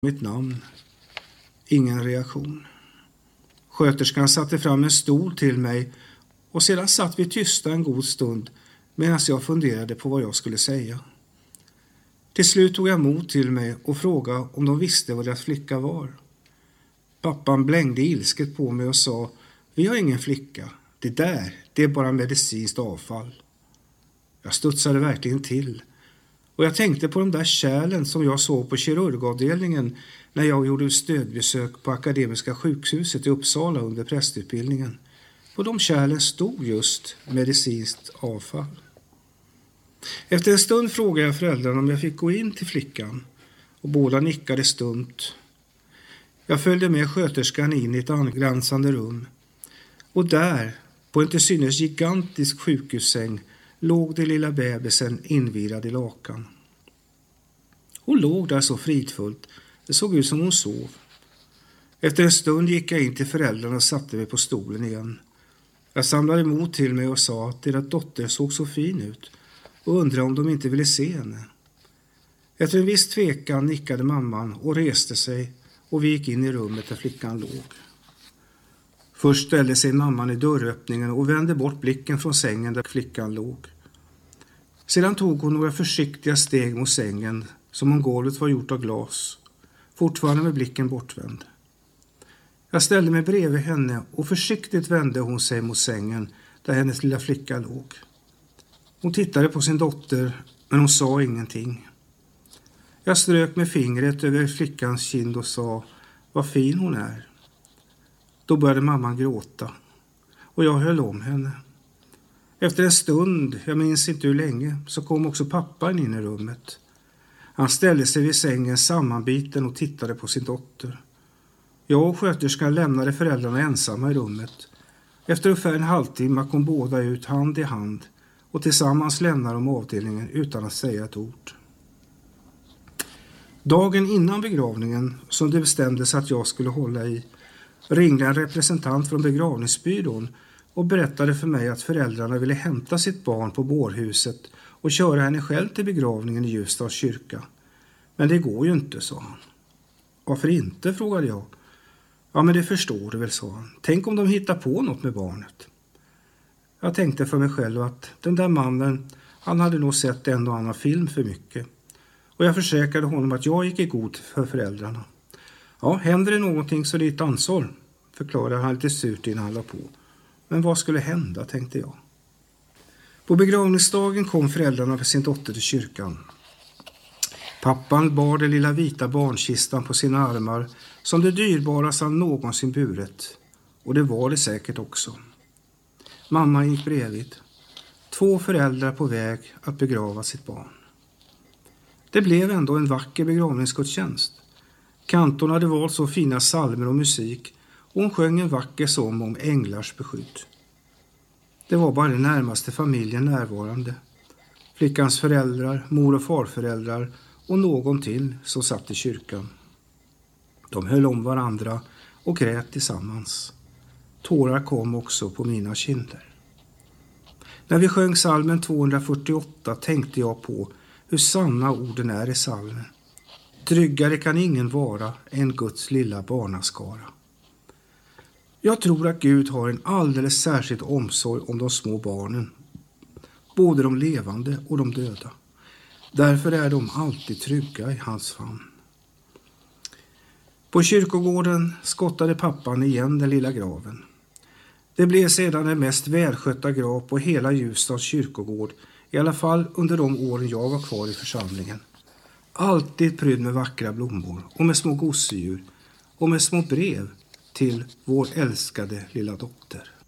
mitt namn. Ingen reaktion. Sköterskan satte fram en stol till mig och sedan satt vi tysta en god stund medan jag funderade på vad jag skulle säga. Till slut tog jag mod till mig och frågade om de visste vad deras flicka var. Pappan blängde ilsket på mig och sa: "Vi har ingen flicka. Det är bara medicinskt avfall." Jag studsade verkligen till. Och jag tänkte på de där kärlen som jag såg på kirurgavdelningen när jag gjorde stödbesök på Akademiska sjukhuset i Uppsala under prästutbildningen. På de kärlen stod just medicinskt avfall. Efter en stund frågade jag föräldrarna om jag fick gå in till flickan och båda nickade stumt. Jag följde med sköterskan in i ett angränsande rum och där, på en till synes gigantisk sjukhussäng, låg det lilla bebisen invirad i lakan. Hon låg där så fridfullt, det såg ut som hon sov. Efter en stund gick jag in till föräldrarna och satte mig på stolen igen. Jag samlade mod till mig och sa att deras dotter såg så fin ut och undrade om de inte ville se henne. Efter en viss tvekan nickade mamman och reste sig och vi gick in i rummet där flickan låg. Först ställde sig mamman i dörröppningen och vände bort blicken från sängen där flickan låg. Sedan tog hon några försiktiga steg mot sängen som om golvet var gjort av glas, fortfarande med blicken bortvänd. Jag ställde mig bredvid henne och försiktigt vände hon sig mot sängen där hennes lilla flicka låg. Hon tittade på sin dotter men hon sa ingenting. Jag strök med fingret över flickans kind och sa: "Vad fin hon är." Då började mamman gråta och jag höll om henne. Efter en stund, jag minns inte hur länge, så kom också pappan in i rummet. Han ställde sig vid sängen sammanbiten och tittade på sin dotter. Jag och sköterskan lämnade föräldrarna ensamma i rummet. Efter ungefär en halvtimme kom båda ut hand i hand och tillsammans lämnade de avdelningen utan att säga ett ord. Dagen innan begravningen, som det bestämdes att jag skulle hålla i, ringde en representant från begravningsbyrån och berättade för mig att föräldrarna ville hämta sitt barn på bårhuset och köra henne själv till begravningen i Ljusdals kyrka. Men det går ju inte, sa han. Varför inte, frågade jag. Ja, men det förstår du väl, sa han. Tänk om de hittar på något med barnet. Jag tänkte för mig själv att den där mannen, han hade nog sett en och annan film för mycket. Och jag försäkrade honom att jag gick i god för föräldrarna. Ja, händer det någonting så är det ett ansvar, förklarade han lite surt innan han la på. Men vad skulle hända, tänkte jag. På begravningsdagen kom föräldrarna med sin dotter till kyrkan. Pappan bar den lilla vita barnkistan på sina armar som det dyrbaraste han någonsin burit. Och det var det säkert också. Mamma gick bredvid. 2 föräldrar på väg att begrava sitt barn. Det blev ändå en vacker begravningsgudstjänst. Kantorn hade valt så fina psalmer och musik och hon sjöng en vacker sång om änglars beskydd. Det var bara den närmaste familjen närvarande. Flickans föräldrar, mor- och farföräldrar och någon till som satt i kyrkan. De höll om varandra och grät tillsammans. Tårar kom också på mina kinder. När vi sjöng psalmen 248 tänkte jag på hur sanna orden är i psalmen. Tryggare kan ingen vara än Guds lilla barnaskara. Jag tror att Gud har en alldeles särskild omsorg om de små barnen. Både de levande och de döda. Därför är de alltid trygga i hans famn. På kyrkogården skottade pappan igen den lilla graven. Det blev sedan den mest välskötta grav på hela Ljusdals kyrkogård, i alla fall under de åren jag var kvar i församlingen. Alltid prydd med vackra blommor och med små gosedjur och med små brev till vår älskade lilla dotter.